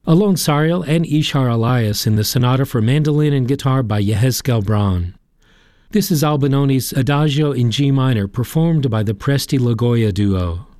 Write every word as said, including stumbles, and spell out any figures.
Alon Sariel and Ishar Elias in the Sonata for Mandolin and Guitar by Yehezkel Braun. This is Albinoni's Adagio in G minor, performed by the Presti Lagoya Duo.